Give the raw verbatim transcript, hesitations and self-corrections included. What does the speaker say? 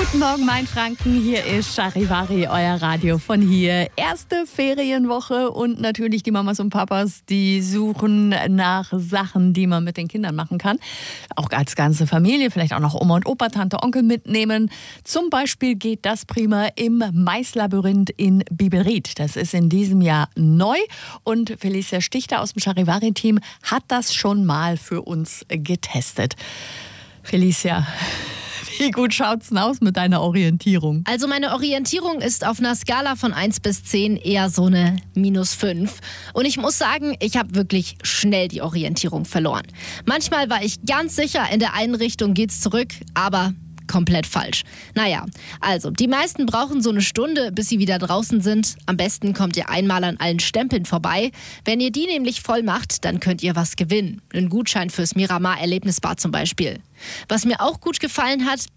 Guten Morgen, Mainfranken. Hier ist Charivari, euer Radio von hier. Erste Ferienwoche und natürlich die Mamas und Papas, die suchen nach Sachen, die man mit den Kindern machen kann. Auch als ganze Familie, vielleicht auch noch Oma und Opa, Tante, Onkel mitnehmen. Zum Beispiel geht das prima im Maislabyrinth in Biberried. Das ist in diesem Jahr neu und Felicia Stichter aus dem Charivari-Team hat das schon mal für uns getestet. Felicia, wie gut schaut's denn aus mit deiner Orientierung? Also meine Orientierung ist auf einer Skala von eins bis zehn eher so eine minus fünf. Und ich muss sagen, ich habe wirklich schnell die Orientierung verloren. Manchmal war ich ganz sicher, in der einen Richtung geht's zurück, aber komplett falsch. Naja, also die meisten brauchen so eine Stunde, bis sie wieder draußen sind. Am besten kommt ihr einmal an allen Stempeln vorbei. Wenn ihr die nämlich voll macht, dann könnt ihr was gewinnen. Einen Gutschein fürs Miramar Erlebnisbad zum Beispiel. Was mir auch gut gefallen hat,